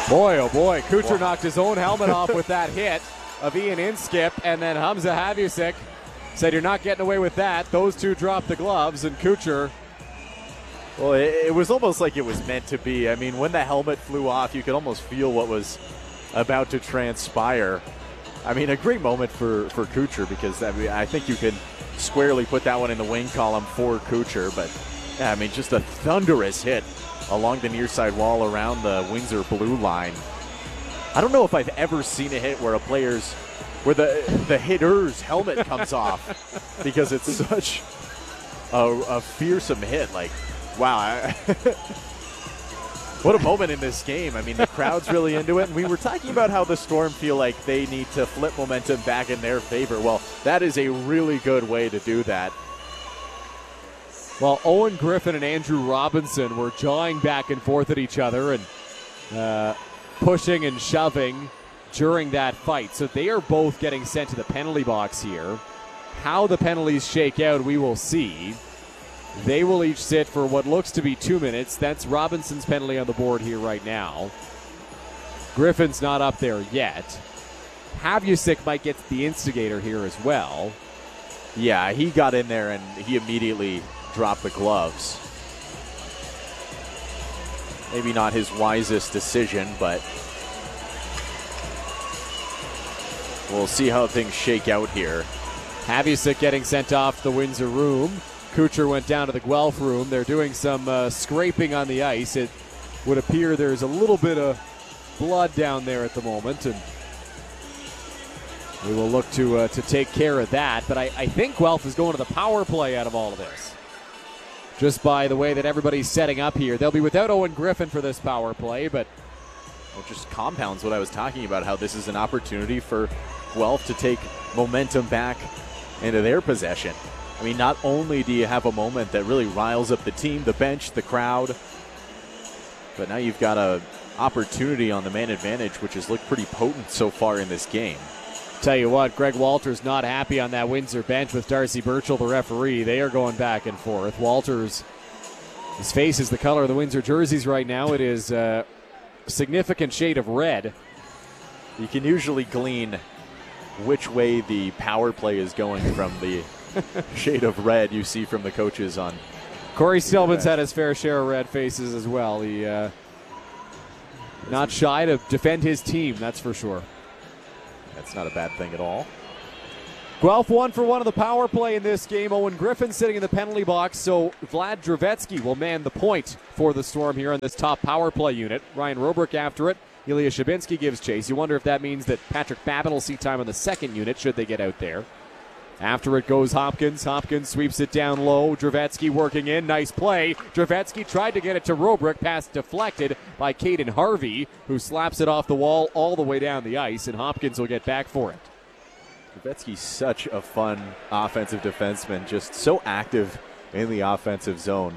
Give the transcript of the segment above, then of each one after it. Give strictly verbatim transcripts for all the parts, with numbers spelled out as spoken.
Boy, oh boy, Kucher wow. knocked his own helmet off with that hit of Ian Inskip, and then Hamza Havyusik said, "You're not getting away with that." Those two dropped the gloves, and Kucher... Well, it, it was almost like it was meant to be. I mean, when the helmet flew off, you could almost feel what was about to transpire. I mean, a great moment for, for Kucher, because I, mean, I think you can squarely put that one in the wing column for Kucher. But, yeah, I mean, just a thunderous hit along the near side wall around the Windsor blue line. I don't know if I've ever seen a hit where a player's, where the the hitter's helmet comes off, because it's such a, a fearsome hit. Like, wow. I, what a moment in this game. I mean, the crowd's really into it. And we were talking about how the Storm feel like they need to flip momentum back in their favor. Well, that is a really good way to do that. Well, Owen Griffin and Andrew Robinson were jawing back and forth at each other and uh, pushing and shoving during that fight. So they are both getting sent to the penalty box here. How the penalties shake out, we will see. They will each sit for what looks to be two minutes. That's Robinson's penalty on the board here right now. Griffin's not up there yet. Havyusik might get the instigator here as well. Yeah, he got in there and he immediately dropped the gloves. Maybe not his wisest decision, but we'll see how things shake out here. Havyusik getting sent off the Windsor room. Kucher went down to the Guelph room. They're doing some uh, scraping on the ice. It would appear there's a little bit of blood down there at the moment, and we will look to uh, to take care of that. But I, I think Guelph is going to the power play out of all of this, just by the way that everybody's setting up here. They'll be without Owen Griffin for this power play, but it just compounds what I was talking about, how this is an opportunity for Guelph to take momentum back into their possession. I mean, not only do you have a moment that really riles up the team, the bench, the crowd, but now you've got an opportunity on the man advantage, which has looked pretty potent so far in this game. Tell you what, Greg Walters not happy on that Windsor bench with Darcy Burchell, the referee. They are going back and forth. Walters, his face is the color of the Windsor jerseys right now. It is a significant shade of red. You can usually glean which way the power play is going from the shade of red you see from the coaches on. Corey Stillman's had his fair share of red faces as well. He uh, not shy to defend his team, that's for sure. That's not a bad thing at all. Guelph one for one of the power play in this game. Owen Griffin sitting in the penalty box, so Vlad Dravetsky will man the point for the Storm here on this top power play unit. Ryan Robrick after it. Ilya Shabinsky gives chase. You wonder if that means that Patrick Babin will see time on the second unit should they get out there. After it goes Hopkins. Hopkins sweeps it down low. Dravetsky working in. Nice play. Dravetsky tried to get it to Robrick. Pass deflected by Caden Harvey, who slaps it off the wall all the way down the ice, and Hopkins will get back for it. Dravetsky's such a fun offensive defenseman, just so active in the offensive zone.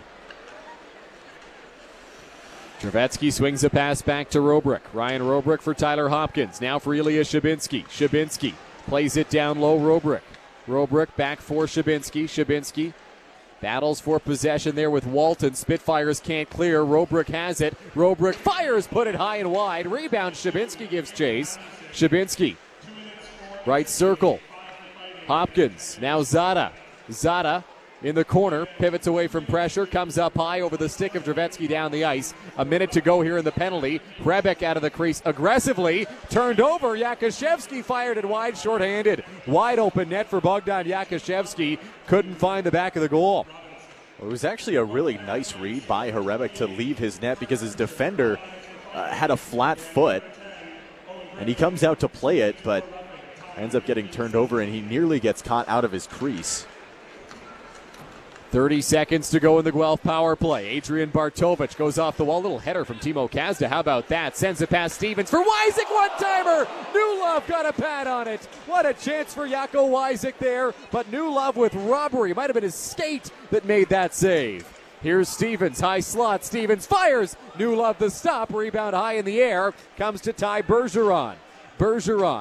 Dravetsky swings a pass back to Robrick. Ryan Robrick for Tyler Hopkins. Now for Ilya Shabinsky. Shabinsky plays it down low. Robrick. Robrick back for Shabinsky. Shabinsky battles for possession there with Walton. Spitfires can't clear. Robrick has it. Robrick fires, put it high and wide. Rebound. Shabinsky gives chase. Shabinsky, right circle. Hopkins. Now Zada. Zada in the corner. Pivots away from pressure. Comes up high over the stick of Dravetsky down the ice. A minute to go here in the penalty. Hrebeck out of the crease aggressively. Turned over. Yakashevsky fired it wide, shorthanded. Wide open net for Bogdan Yakashevsky. Couldn't find the back of the goal. It was actually a really nice read by Hrebeck to leave his net because his defender uh, had a flat foot. And he comes out to play it, but ends up getting turned over, and he nearly gets caught out of his crease. thirty seconds to go in the Guelph power play. Adrian Bartovich goes off the wall. Little header from Timo Kazda. How about that? Sends it past Stevens for Wysick. One-timer. New Love got a pad on it. What a chance for Jaco Wysick there. But New Love with robbery. It might have been his skate that made that save. Here's Stevens. High slot. Stevens fires. New Love the stop. Rebound high in the air. Comes to Ty Bergeron. Bergeron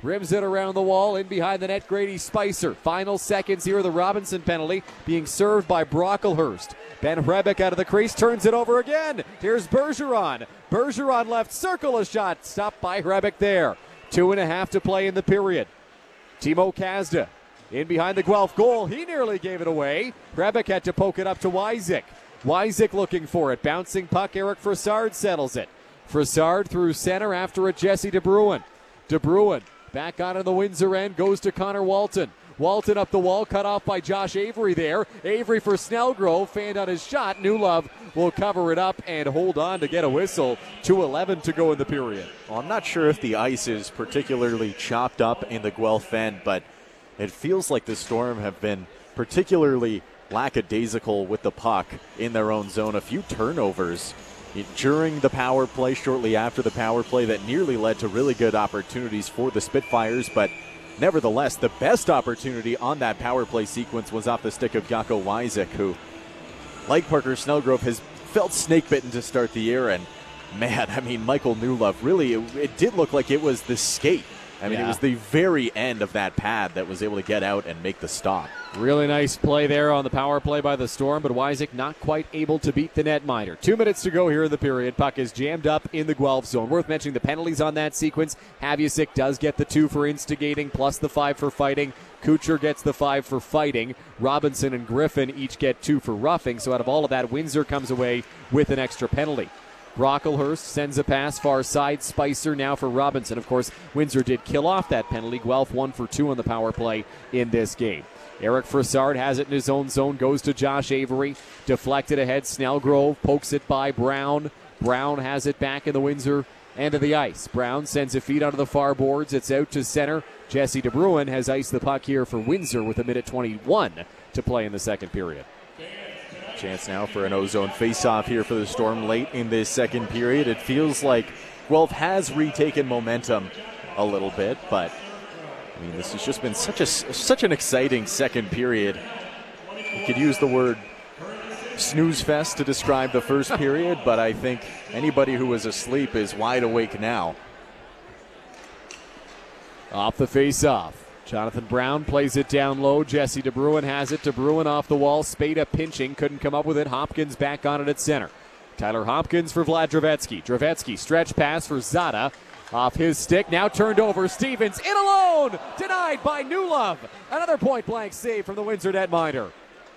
rims it around the wall, in behind the net, Grady Spicer. Final seconds here, the Robinson penalty being served by Brocklehurst. Ben Hrebeck out of the crease, turns it over again. Here's Bergeron. Bergeron left circle, a shot stopped by Hrebeck there. Two and a half to play in the period. Timo Kazda in behind the Guelph goal. He nearly gave it away. Hrebeck had to poke it up to Wyzik. Wyzik looking for it. Bouncing puck, Eric Frassard settles it. Frassard through center after a Jesse DeBruin. DeBruin back on in the Windsor end, goes to Connor Walton. Walton up the wall, cut off by Josh Avery there. Avery for Snellgrove, fanned on his shot. Newlove will cover it up and hold on to get a whistle. two eleven to go in the period. Well, I'm not sure if the ice is particularly chopped up in the Guelph end, but it feels like the Storm have been particularly lackadaisical with the puck in their own zone. A few turnovers during the power play, shortly after the power play, that nearly led to really good opportunities for the Spitfires, but nevertheless, the best opportunity on that power play sequence was off the stick of Jaco Wyzik, who, like Parker Snellgrove, has felt snake-bitten to start the year. And, man, I mean, Michael Newlove, really, it, it did look like it was the skate. I mean, yeah. It was the very end of that pad that was able to get out and make the stop. Really nice play there on the power play by the Storm, but Wyzik not quite able to beat the netminder. Two minutes to go here in the period. Puck is jammed up in the Guelph zone. Worth mentioning the penalties on that sequence. Havusic does get the two for instigating, plus the five for fighting. Kucher gets the five for fighting. Robinson and Griffin each get two for roughing. So out of all of that, Windsor comes away with an extra penalty. Brocklehurst sends a pass far side. Spicer now for Robinson. Of course, Windsor did kill off that penalty. Guelph one for two on the power play in this game. Eric Frassard has it in his own zone, goes to Josh Avery. Deflected ahead, Snellgrove pokes it by Brown. Brown has it back in the Windsor end of the ice. Brown sends a feed onto the far boards. It's out to center. Jesse DeBruin has iced the puck here for Windsor with a minute twenty-one to play in the second period. Chance now for an O-zone face-off here for the Storm late in this second period. It feels like Guelph has retaken momentum a little bit, but I mean, this has just been such a such an exciting second period. You could use the word snooze fest to describe the first period, but I think anybody who was asleep is wide awake now. Off the face-off. Jonathan Brown plays it down low. Jesse DeBruin has it. DeBruin off the wall. Spada pinching. Couldn't come up with it. Hopkins back on it at center. Tyler Hopkins for Vlad Dravetsky. Dravetsky stretch pass for Zada. Off his stick. Now turned over. Stevens in alone. Denied by Newlove. Another point-blank save from the Windsor netminder.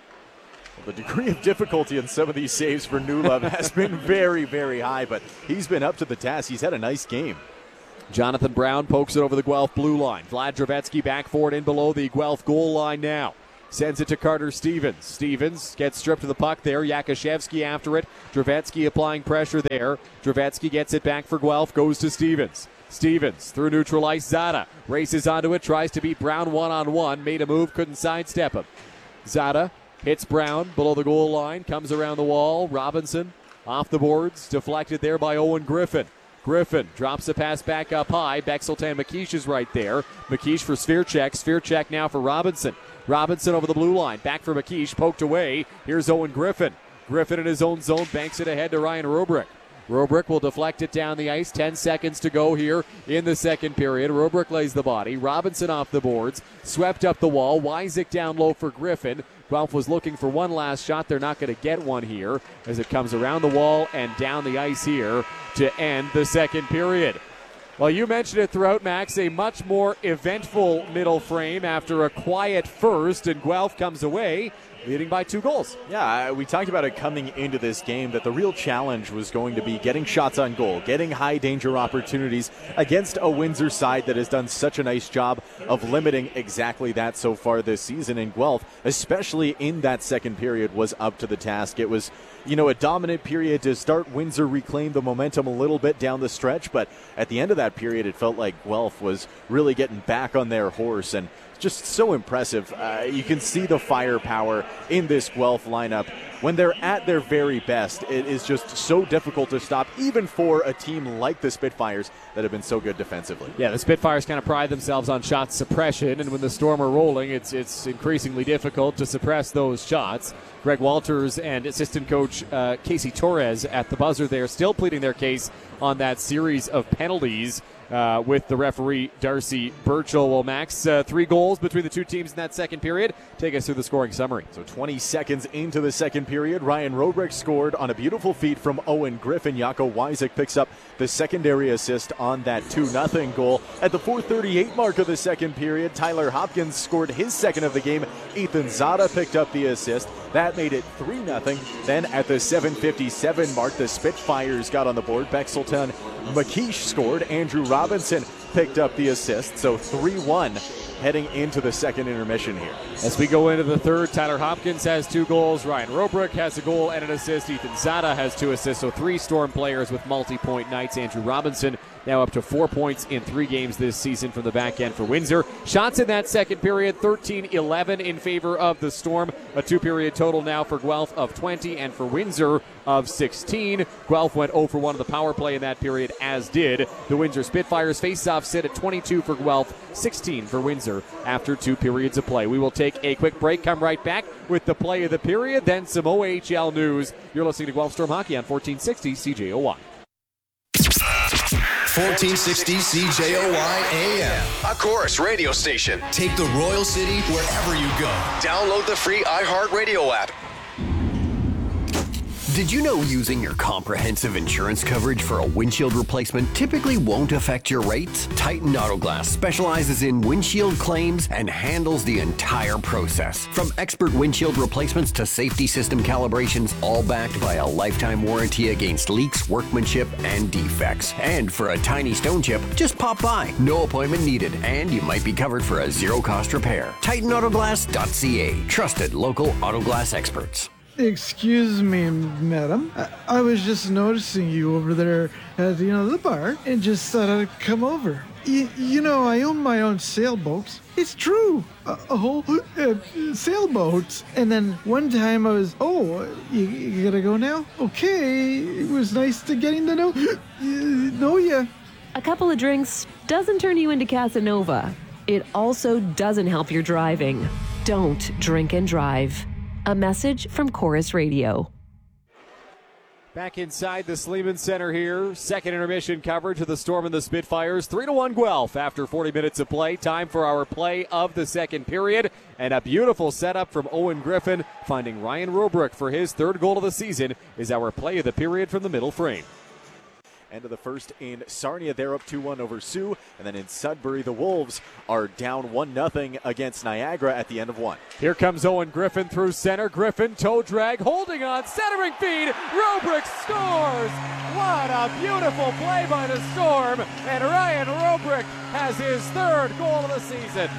Well, the degree of difficulty in some of these saves for Newlove has been very, very high, but he's been up to the task. He's had a nice game. Jonathan Brown pokes it over the Guelph blue line. Vlad Dravetsky back for it in below the Guelph goal line now. Sends it to Carter Stevens. Stevens gets stripped of the puck there. Yakashevsky after it. Dravetsky applying pressure there. Dravetsky gets it back for Guelph. Goes to Stevens. Stevens through neutral ice. Zada races onto it. Tries to beat Brown one-on-one. Made a move. Couldn't sidestep him. Zada hits Brown below the goal line. Comes around the wall. Robinson off the boards. Deflected there by Owen Griffin. Griffin drops a pass back up high. Bexeltan McKeish is right there. McKeish for Svirchek. Svirchek now for Robinson. Robinson over the blue line. Back for McKeish. Poked away. Here's Owen Griffin. Griffin in his own zone. Banks it ahead to Ryan Robrick. Robrick will deflect it down the ice. Ten seconds to go here in the second period. Robrick lays the body. Robinson off the boards. Swept up the wall. Wyzik down low for Griffin. Guelph was looking for one last shot. They're not going to get one here as it comes around the wall and down the ice here to end the second period. Well, you mentioned it throughout, Max, a much more eventful middle frame after a quiet first, and Guelph comes away leading by two goals. Yeah, we talked about it coming into this game, that the real challenge was going to be getting shots on goal, getting high-danger opportunities against a Windsor side that has done such a nice job of limiting exactly that so far this season. And Guelph, especially in that second period, was up to the task. It was, you know, a dominant period to start. Windsor reclaimed the momentum a little bit down the stretch, but at the end of that period, it felt like Guelph was really getting back on their horse, and just so impressive. Uh, you can see the firepower in this Guelph lineup. When they're at their very best, it is just so difficult to stop, even for a team like the Spitfires that have been so good defensively. Yeah, the Spitfires kind of pride themselves on shot suppression, and when the Storm are rolling, it's it's increasingly difficult to suppress those shots. Greg Walters and assistant coach uh, Casey Torres at the buzzer there, still pleading their case on that series of penalties. uh, with the referee, Darcy Burchell. Well, Max, uh, three goals between the two teams in that second period. Take us through the scoring summary. So twenty seconds into the second period, Ryan Robrick scored on a beautiful feed from Owen Griffin. Jaco Wyzek picks up the secondary assist on that two nothing goal. At the four thirty-eight mark of the second period, Tyler Hopkins scored his second of the game. Ethan Zada picked up the assist. That made it three nothing. Then at the seven fifty-seven mark, the Spitfires got on the board. Bexelton McKeish scored. Andrew Robinson picked up the assist. So three one heading into the second intermission here. As we go into the third, Tyler Hopkins has two goals. Ryan Robrick has a goal and an assist. Ethan Zada has two assists. So three Storm players with multi-point nights. Andrew Robinson now up to four points in three games this season from the back end for Windsor. Shots in that second period, thirteen eleven in favor of the Storm. A two-period total now for Guelph of twenty and for Windsor of sixteen. Guelph went zero for one of the power play in that period, as did the Windsor Spitfires. Face-off sit at twenty-two for Guelph, sixteen for Windsor after two periods of play. We will take a quick break, come right back with the play of the period, then some O H L news. You're listening to Guelph Storm Hockey on fourteen sixty C J O Y. fourteen sixty C J O Y A M, a Chorus radio station. Take the Royal City wherever you go. Download the free iHeartRadio app. Did you know using your comprehensive insurance coverage for a windshield replacement typically won't affect your rates? Titan Auto Glass specializes in windshield claims and handles the entire process. From expert windshield replacements to safety system calibrations, all backed by a lifetime warranty against leaks, workmanship, and defects. And for a tiny stone chip, just pop by. No appointment needed, and you might be covered for a zero-cost repair. Titan Auto Glass dot C A. Trusted local auto glass experts. Excuse me, madam. I, I was just noticing you over there at, you know, the bar and just thought I'd come over. Y- you know, I own my own sailboats. It's true. A, a whole uh, sailboat. And then one time I was, oh, you, you gotta go now? Okay. It was nice to getting to know, uh, know ya. A couple of drinks doesn't turn you into Casanova. It also doesn't help your driving. Don't drink and drive. A message from Chorus Radio. Back inside the Sleeman Center here. Second intermission coverage of the Storm and the Spitfires. three to one Guelph after forty minutes of play. Time for our play of the second period. And a beautiful setup from Owen Griffin, finding Ryan Robrick for his third goal of the season, is our play of the period from the middle frame. End of the first in Sarnia. They're up two one over Sioux. And then in Sudbury, the Wolves are down one nothing against Niagara at the end of one. Here comes Owen Griffin through center. Griffin, toe drag, holding on, centering feed. Robrick scores! What a beautiful play by the Storm. And Ryan Robrick has his third goal of the season.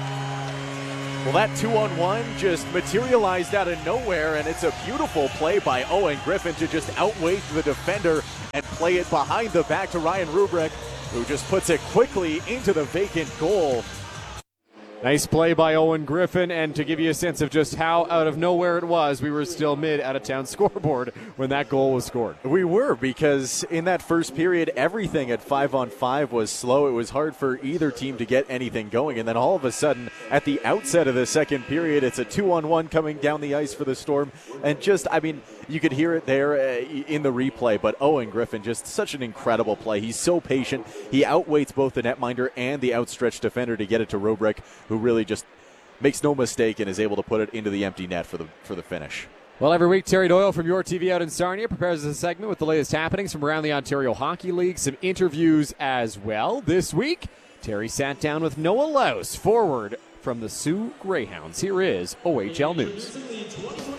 Well, that two on one just materialized out of nowhere, and it's a beautiful play by Owen Griffin to just outweight the defender and play it behind the back to Ryan Robrick, who just puts it quickly into the vacant goal. Nice play by Owen Griffin, and to give you a sense of just how out of nowhere it was, we were still mid out-of-town scoreboard when that goal was scored. We were, because in that first period, everything at five on five was slow. It was hard for either team to get anything going, and then all of a sudden, at the outset of the second period, it's a two on one coming down the ice for the Storm, and just, I mean, you could hear it there uh, in the replay, but Owen Griffin, just such an incredible play. He's so patient. He outweights both the netminder and the outstretched defender to get it to Robrick, who really just makes no mistake and is able to put it into the empty net for the for the finish. Well, every week, Terry Doyle from Your T V out in Sarnia prepares a segment with the latest happenings from around the Ontario Hockey League, some interviews as well. This week, Terry sat down with Noah Louse, forward from the Sioux Greyhounds. Here is O H L News.